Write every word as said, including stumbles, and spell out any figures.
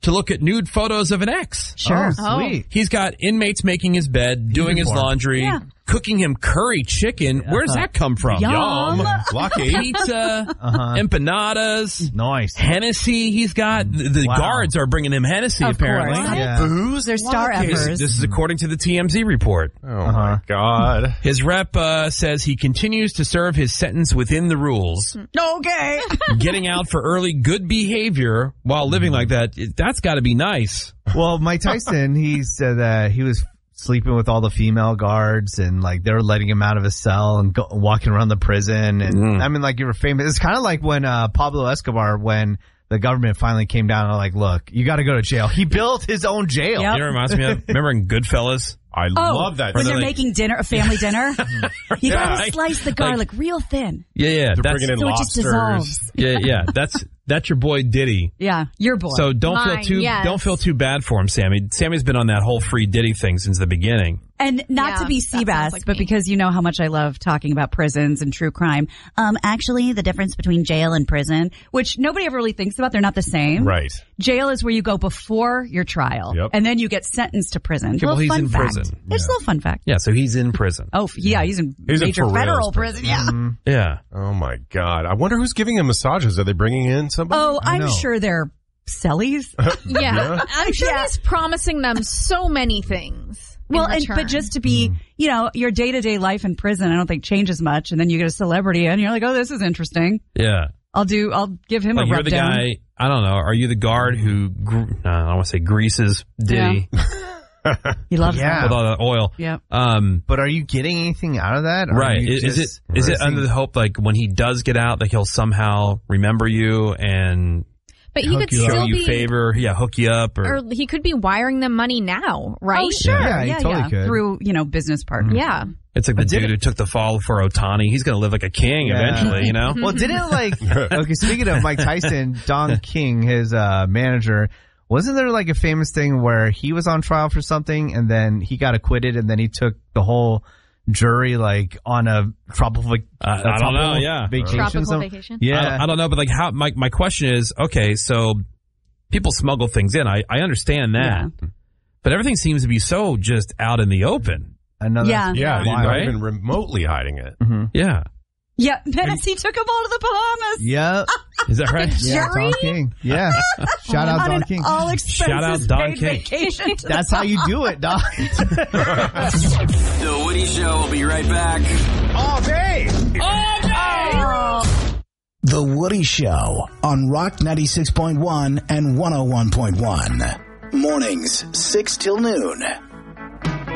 to look at nude photos of an ex. Sure. Oh, sweet. He's got inmates making his bed, doing his laundry, Yeah. cooking him curry chicken. Where does that come from? Yum. Yum. Lucky. Pizza, Uh-huh. empanadas, Nice. Hennessy. He's got the, the Wow. guards are bringing him Hennessy. Of apparently, course. Yeah. Booze? They're star Lucky. effers. this is according to the T M Z report. Oh, Uh-huh. my God. His rep uh, says he continues to serve his sentence within the rules. Okay. Getting out for early good behavior while living like that, that's got to be nice. Well, Mike Tyson, he said that he was sleeping with all the female guards and like they were letting him out of his cell and go, walking around the prison. And Mm. I mean, like you were famous. It's kind of like when uh, Pablo Escobar, when the government finally came down and like, look, you got to go to jail. He built his own jail. Yep. You know what it reminds me of? Remember in Goodfellas? I Oh, love that. when they're they're like- making dinner, a family dinner, you Yeah. gotta slice the garlic real thin, Yeah, yeah. They're That's, bringing in so it just lobsters. dissolves. yeah, yeah. That's that's your boy Diddy. Yeah, your boy. So don't Mine, feel too yes. don't feel too bad for him, Sammy. Sammy's been on that whole free Diddy thing since the beginning. And not Yeah, to be that sounds Seabass, like but me. because you know how much I love talking about prisons and true crime. Um, actually, the difference between jail and prison, which nobody ever really thinks about, they're not the same. Right. Jail is where you go before your trial, Yep. and then you get sentenced to prison. Okay, well, Little he's fun in fact. prison. It's a little fun fact. Yeah, so he's in prison. Oh, f- yeah, he's in He's in major for reals federal prison. prison. Yeah. Yeah. Oh, my God. I wonder who's giving him massages. Are they bringing in somebody? Oh, I I'm know. sure they're cellies. Yeah. Yeah. I'm sure Yeah. he's promising them so many things. in Well, and return. but just to be, you know, your day to day life in prison, I don't think changes much. And then you get a celebrity, and you're like, oh, this is interesting. Yeah. I'll do. I'll give him Like a you're rub the down. guy, I don't know, are you the guard who, gr- no, I don't want to say greases Diddy He loves Yeah. that. with all the oil? Yeah. Um, But are you getting anything out of that? Or are right. you Is, is it just is it resting- under the hope like when he does get out, like he'll somehow remember you and but he hook could you up. show still you be, favor, yeah, hook you up, or, or he could be wiring them money now, right? Oh, sure. Yeah, Yeah, he yeah. totally could. Through, you know, business partners. Yeah. it's like the But did dude who it- took the fall for Otani. He's going to live like a king Yeah. eventually, you know? Well, didn't like, okay, speaking of Mike Tyson, Don King, his uh, manager, wasn't there like a famous thing where he was on trial for something and then he got acquitted and then he took the whole jury like on a tropical, Uh, I a don't know, tropical yeah. vacation? Tropical some- vacation? Yeah. I, don't, I don't know, but like how, my, my question is, okay, so people smuggle things in. I, I understand that. But everything seems to be so just out in the open. Another, Yeah. Yeah, you're not Right? even remotely hiding it. Yeah. Yeah. Dennis, he took them all to the Bahamas. Yeah. Is that right? Yeah, Jury? Don King. Yeah. Shout out on Don an King. all expenses Shout out Don paid King. vacation. to That's how you do it, Don. The Woody Show will be right back. All day. The Woody Show on Rock ninety-six point one and one oh one point one. Mornings, six till noon.